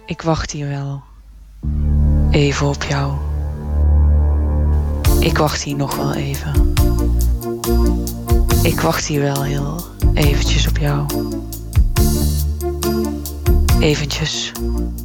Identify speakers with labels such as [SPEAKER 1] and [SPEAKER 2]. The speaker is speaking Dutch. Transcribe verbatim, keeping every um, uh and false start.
[SPEAKER 1] Ik wacht hier wel. Even op jou. Ik wacht hier nog wel even. Ik wacht hier wel heel eventjes op jou. Eventjes.